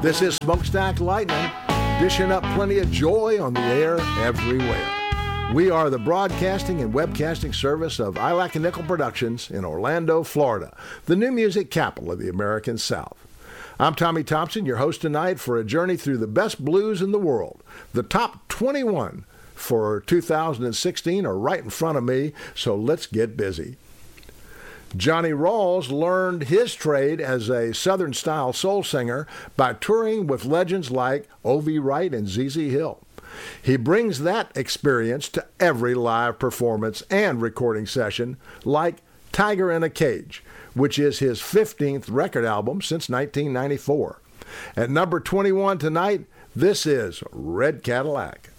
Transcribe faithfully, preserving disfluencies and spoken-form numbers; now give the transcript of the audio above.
This is Smokestack Lightning, dishing up plenty of joy on the air everywhere. We are the broadcasting and webcasting service of I Lack a Nickel Productions in Orlando, Florida, the new music capital of the American South. I'm Tommy Thompson, your host tonight for a journey through the best blues in the world. The top twenty-one for two thousand sixteen are right in front of me, so let's get busy. Johnny Rawls learned his trade as a Southern-style soul singer by touring with legends like O V Wright and Z Z Hill. He brings that experience to every live performance and recording session, like Tiger in a Cage, which is his fifteenth record album since nineteen ninety-four. At number twenty-one tonight, this is Red Cadillac.